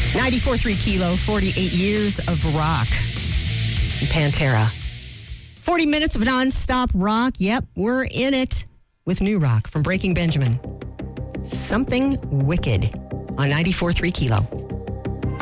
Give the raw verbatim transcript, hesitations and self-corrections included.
ninety-four point three Kilo, forty-eight years of rock. Pantera. forty minutes of nonstop rock. Yep, we're in it with new rock from Breaking Benjamin. Something Wicked on ninety-four point three Kilo.